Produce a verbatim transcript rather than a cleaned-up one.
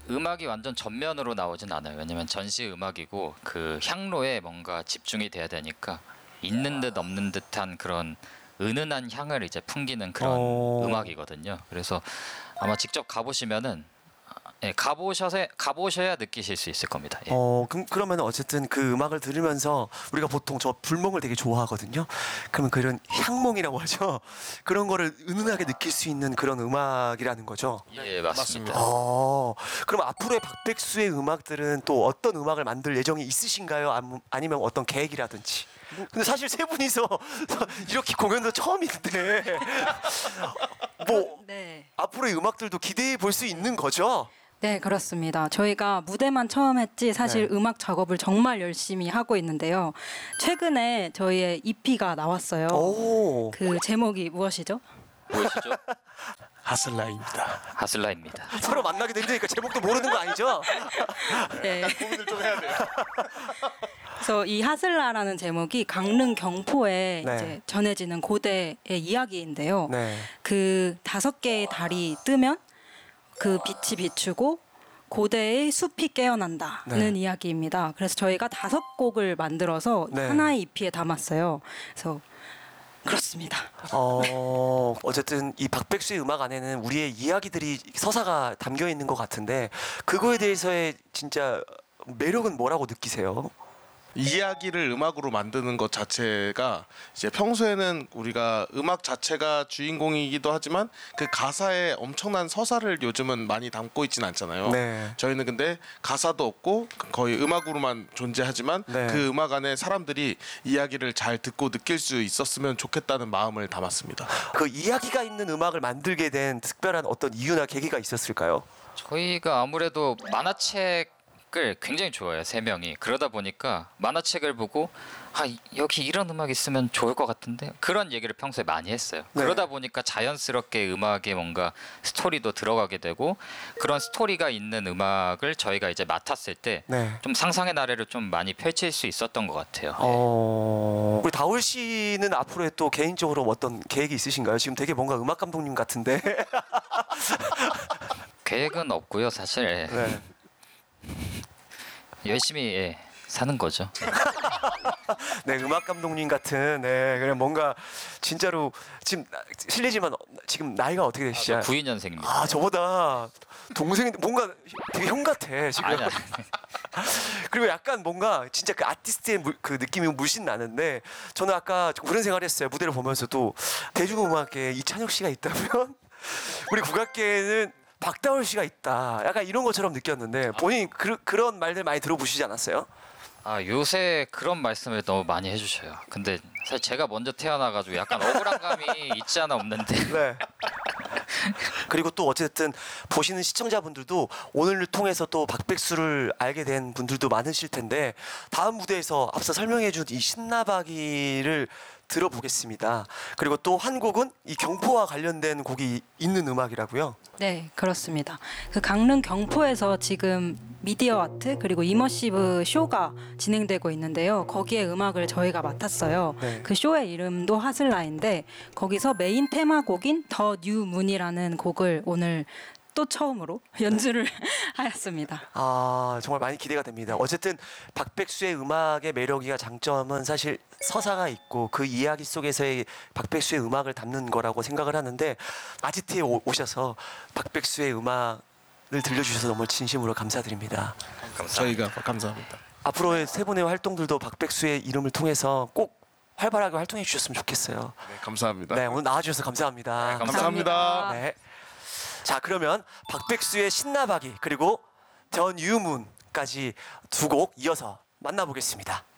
음악이 완전 전면으로 나오진 않아요. 왜냐면 전시 음악이고 그 향로에 뭔가 집중이 돼야 되니까 있는 듯 없는 듯한 그런 은은한 향을 이제 풍기는 그런 어... 음악이거든요. 그래서 아마 직접 가보시면은 예, 가보셔서 가보셔야 느끼실 수 있을 겁니다. 예. 어, 그, 그러면 어쨌든 그 음악을 들으면서 우리가 보통 저 불멍을 되게 좋아하거든요. 그러면 그런 향몽이라고 하죠. 그런 거를 은은하게 느낄 수 있는 그런 음악이라는 거죠. 예, 맞습니다. 어, 그럼 앞으로의 박백수의 음악들은 또 어떤 음악을 만들 예정이 있으신가요? 아니면 어떤 계획이라든지? 근데 사실 세 분이서 이렇게 공연도 처음인데 뭐 네. 앞으로의 음악들도 기대해 볼 수 있는 거죠? 네, 그렇습니다. 저희가 무대만 처음 했지 사실 네. 음악 작업을 정말 열심히 하고 있는데요. 최근에 저희의 이피가 나왔어요. 오. 그 제목이 무엇이죠? 무엇이죠? 하슬라입니다. 하슬라입니다. 서로 만나기도 힘드니까 제목도 모르는 거 아니죠? 네. 고민을 좀 해야 돼요. 그래서 이 하슬라라는 제목이 강릉 경포에 네. 이제 전해지는 고대의 이야기인데요. 네. 그 다섯 개의 달이 뜨면 그 빛이 비추고 고대의 숲이 깨어난다는 네. 이야기입니다. 그래서 저희가 다섯 곡을 만들어서 네. 하나의 이피에 담았어요. 그래서 그렇습니다. 어, 어쨌든 이 박백수의 음악 안에는 우리의 이야기들이 서사가 담겨 있는 것 같은데 그거에 대해서의 진짜 매력은 뭐라고 느끼세요? 이야기를 음악으로 만드는 것 자체가 이제 평소에는 우리가 음악 자체가 주인공이기도 하지만 그 가사에 엄청난 서사를 요즘은 많이 담고 있진 않잖아요. 네. 저희는 근데 가사도 없고 거의 음악으로만 존재하지만 네. 그 음악 안에 사람들이 이야기를 잘 듣고 느낄 수 있었으면 좋겠다는 마음을 담았습니다. 그 이야기가 있는 음악을 만들게 된 특별한 어떤 이유나 계기가 있었을까요? 저희가 아무래도 만화책 을 굉장히 좋아해요. 세 명이. 그러다 보니까 만화책을 보고 아 여기 이런 음악 있으면 좋을 것 같은데 그런 얘기를 평소에 많이 했어요. 네. 그러다 보니까 자연스럽게 음악에 뭔가 스토리도 들어가게 되고 그런 스토리가 있는 음악을 저희가 이제 맡았을 때 좀 네. 상상의 나래를 좀 많이 펼칠 수 있었던 것 같아요. 어... 우리 다울 씨는 앞으로의 또 개인적으로 어떤 계획이 있으신가요? 지금 되게 뭔가 음악 감독님 같은데. 계획은 없고요, 사실. 예. 네. 열심히 예, 사는 거죠. 네, 음악 감독님 같은 네, 그냥 뭔가 진짜로 지금 실례지만 지금 나이가 어떻게 되시죠? 구이 년생입니다. 아, 저보다 동생 뭔가 되게 형 같아 지금. 아니, 아니. 그리고 약간 뭔가 진짜 그 아티스트의 물, 그 느낌이 물씬 나는데 저는 아까 그런 생각했어요. 무대를 보면서도 대중음악계에 이찬혁 씨가 있다면 우리 국악계에는 박다울 씨가 있다. 약간 이런 것처럼 느꼈는데 본인 그, 그런 말들 많이 들어보시지 않았어요? 아 요새 그런 말씀을 너무 많이 해주셔요. 근데 사실 제가 먼저 태어나가지고 약간 억울한 감이 있지 않아 없는데. 네. 그리고 또 어쨌든 보시는 시청자분들도 오늘을 통해서 또 박백수를 알게 된 분들도 많으실 텐데 다음 무대에서 앞서 설명해준 이 신나박이를 들어보겠습니다. 그리고 또 한 곡은 이 경포와 관련된 곡이 있는 음악이라고요? 네, 그렇습니다. 그 강릉 경포에서 지금 미디어 아트 그리고 이머시브 쇼가 진행되고 있는데요. 거기에 음악을 저희가 맡았어요. 네. 그 쇼의 이름도 하슬라인데 거기서 메인 테마곡인 더 뉴 문이라는 곡을 오늘 또 처음으로 연주를 하였습니다. 아, 정말 많이 기대가 됩니다. 어쨌든 박백수의 음악의 매력이가 장점은 사실 서사가 있고 그 이야기 속에서의 박백수의 음악을 담는 거라고 생각을 하는데 아지트에 오- 오셔서 박백수의 음악을 들려주셔서 너무 진심으로 감사드립니다. 저희가 감사합니다. 앞으로의 세 분의 활동들도 박백수의 이름을 통해서 꼭 활발하게 활동해 주셨으면 좋겠어요. 네, 감사합니다. 네, 오늘 나와주셔서 감사합니다. 네, 감사합니다. 네. 자, 그러면 박백수의 신나박이 그리고 전유문까지 두 곡 이어서 만나보겠습니다.